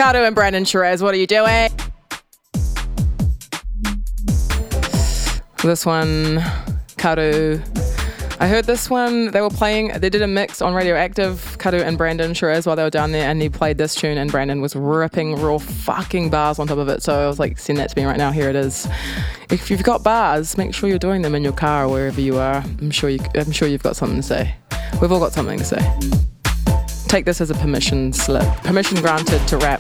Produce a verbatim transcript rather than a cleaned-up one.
Karu and Brandon Shiraz, what are you doing? This one, Karu. I heard this one, they were playing, they did a mix on Radioactive, Karu and Brandon Shiraz while they were down there, and he played this tune and Brandon was ripping raw fucking bars on top of it. So I was like, send that to me right now, here it is. If you've got bars, make sure you're doing them in your car or wherever you are. I'm sure, you, I'm sure you've got something to say. We've all got something to say. Take this as a permission slip. Permission granted to rap.